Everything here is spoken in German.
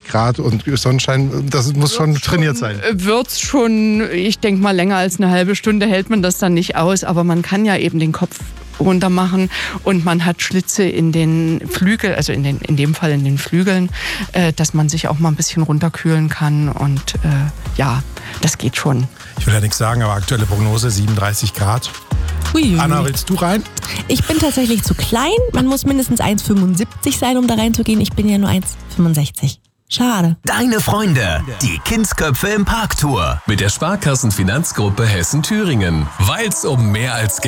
Grad und Sonnenschein, das muss schon trainiert sein. Wird's schon, ich denke mal, länger als eine halbe Stunde hält man das dann nicht aus, aber man kann ja eben den Kopf runter machen und man hat Schlitze in den Flügeln, also in dem Fall in den Flügeln, dass man sich auch mal ein bisschen runterkühlen kann und ja, das geht schon. Ich will ja nichts sagen, aber aktuelle Prognose 37 Grad. Ui. Anna, willst du rein? Ich bin tatsächlich zu klein. Man muss mindestens 1,75 sein, um da reinzugehen. Ich bin ja nur 1,65. Schade. Deine Freunde, die Kindsköpfe im Parktour. Mit der Sparkassenfinanzgruppe Hessen-Thüringen. Weil's um mehr als Geld